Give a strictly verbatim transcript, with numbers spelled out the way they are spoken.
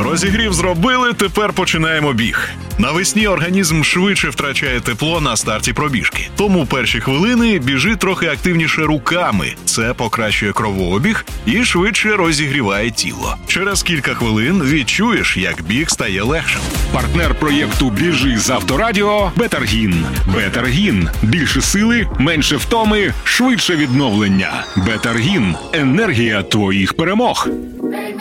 Розігрів зробили, тепер починаємо біг. Навесні організм швидше втрачає тепло на старті пробіжки. Тому перші хвилини біжи трохи активніше руками. Це покращує кровообіг і швидше розігріває тіло. Через кілька хвилин відчуєш, як біг стає легшим. Партнер проєкту «Біжи» з Авторадіо – Бетаргін. Бетаргін. Більше сили, менше втоми, швидше відновлення. Бетаргін. Енергія твоїх перемог.